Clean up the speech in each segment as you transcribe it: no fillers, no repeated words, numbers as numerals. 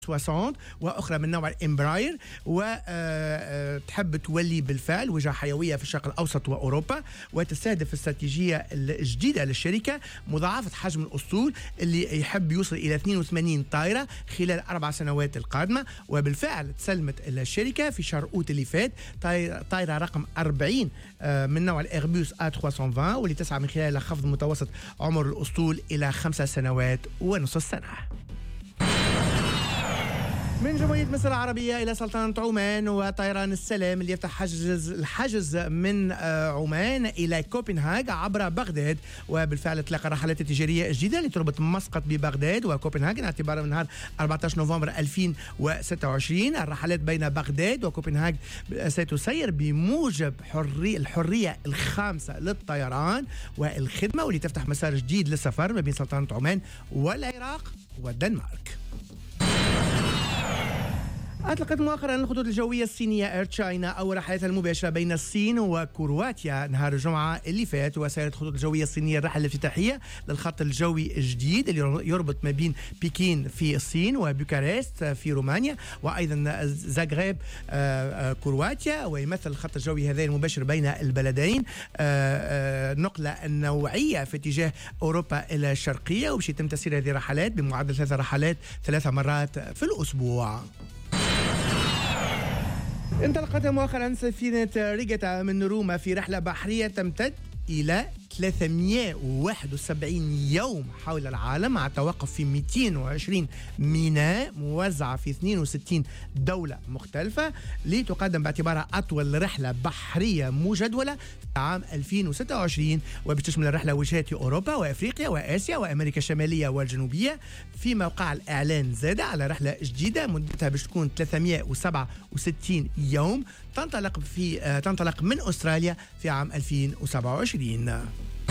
60 وأخرى من نوع الإمبراير، وتحب تولي بالفعل وجهة حيوية في الشرق الأوسط وأوروبا، وتستهدف الاستراتيجية الجديدة للشركة مضاعفة حجم الأسطول اللي يحب يوصل إلى 82 طائرة خلال 4 سنوات القادمة. وبالفعل تسلمت الشركة في شهر أوت اللي فات طائرة رقم 40 من نوع الإيربوس A320 واللي تسعى من خلالها خفض متوسط عمر الأسطول إلى 5 سنوات ونصف السنة. من جمهورية مصر العربية إلى سلطنة عمان وطيران السلام اللي يفتح الحجز من عمان إلى كوبنهاغ عبر بغداد. وبالفعل اطلاق الرحلات التجارية الجديدة اللي تربط مسقط ببغداد وكوبنهاغ اعتبارا من نهار 14 نوفمبر 2026. الرحلات بين بغداد وكوبنهاغ ستسير بموجب الحرية الخامسة للطيران والخدمة، واللي تفتح مسار جديد للسفر ما بين سلطنة عمان والعراق والدنمارك. أطلقت مؤخرا الخطوط الجوية الصينية اير تشاينا أول رحلاتها المباشرة بين الصين وكرواتيا نهار الجمعة اللي فات. وسيرت الخطوط الجوية الصينية الرحلة الافتتاحية للخط الجوي الجديد اللي يربط ما بين بكين في الصين وبوكارست في رومانيا وأيضا زاغريب كرواتيا، ويمثل الخط الجوي هذا المباشر بين البلدين نقلة نوعية في اتجاه أوروبا الشرقية، وبش يتم تسيير هذه الرحلات بمعدل 3 رحلات 3 مرات في الأسبوع. انطلقت مؤخرا سفينة ريغاتا من روما في رحلة بحرية تمتد إلى 371 يوم حول العالم مع التوقف في 220 ميناء موزعة في 62 دولة مختلفة، لتقدم باعتبارها أطول رحلة بحرية مجدولة في عام 2026. وبتشمل الرحلة وجهات أوروبا وأفريقيا وآسيا وأمريكا الشمالية والجنوبية. في موقع الإعلان زاد على رحلة جديدة مدتها باش تكون 367 يوم تنطلق من أستراليا في عام 2027.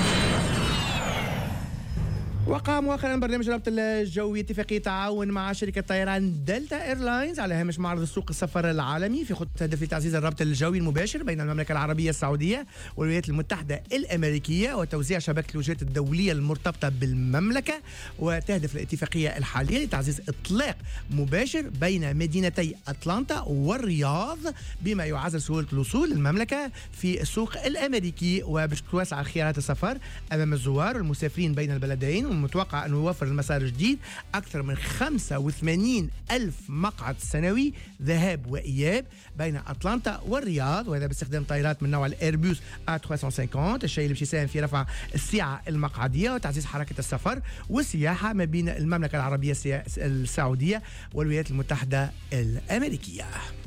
وقع مؤخرا برنامج الربط الجوي اتفاقية تعاون مع شركة طيران دلتا ايرلاينز على هامش معرض السوق السفر العالمي في خطة هدف لتعزيز الربط الجوي المباشر بين المملكة العربية السعودية والولايات المتحدة الأمريكية وتوزيع شبكة الوجهات الدولية المرتبطة بالمملكة. وتهدف الاتفاقية الحالية لتعزيز إطلاق مباشر بين مدينتي أتلانتا والرياض بما يعزز سهولة الوصول للمملكة في السوق الأمريكي، وباش توسع خيارات السفر أمام الزوار والمسافرين بين البلدين. والمتوقع أن يوفر المسار الجديد أكثر من 85 ألف مقعد سنوي ذهاب وإياب بين أتلانتا والرياض، وهذا باستخدام طائرات من نوع الإيربوس A350. الشيء اللي باش يساهم في رفع السعة المقعدية وتعزيز حركة السفر والسياحة ما بين المملكة العربية السعودية والولايات المتحدة الأمريكية.